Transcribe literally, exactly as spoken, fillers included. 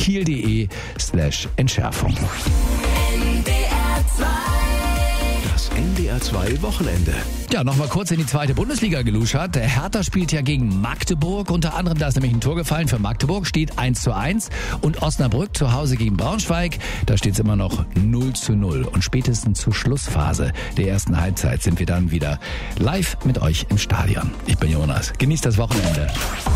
kiel.de slash Entschärfung. Das N D R zwei Wochenende. Ja, nochmal kurz in die zweite Bundesliga geluschert. Der Hertha spielt ja gegen Magdeburg. Unter anderem, da ist nämlich ein Tor gefallen für Magdeburg, steht eins zu eins. Und Osnabrück zu Hause gegen Braunschweig, da steht es immer noch null zu null. Und spätestens zur Schlussphase der ersten Halbzeit sind wir dann wieder live mit euch im Stadion. Ich bin Jonas. Genießt das Wochenende.